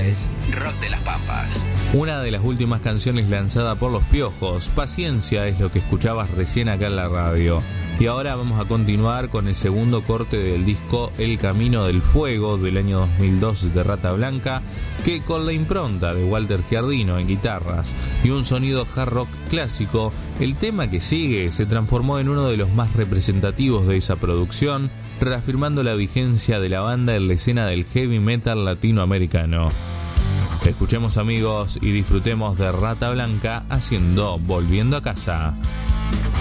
es Rock de las Pampas. Una de las últimas canciones lanzada por Los Piojos, Paciencia, es lo que escuchabas recién acá en la radio. Y ahora vamos a continuar con el segundo corte del disco El Camino del Fuego del año 2002 de Rata Blanca, que con la impronta de Walter Giardino en guitarras y un sonido hard rock clásico, el tema que sigue se transformó en uno de los más representativos de esa producción, reafirmando la vigencia de la banda en la escena del heavy metal latinoamericano. Escuchemos, amigos, y disfrutemos de Rata Blanca haciendo Volviendo a Casa.